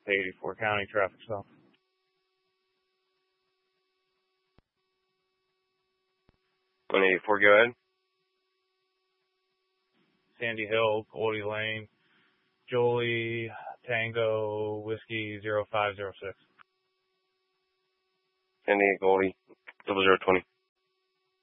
84 County traffic stop. On 84, go ahead. Sandy Hill, Goldie Lane, Jolie, Tango, Whiskey 0506. Sandy, Goldie, 0020.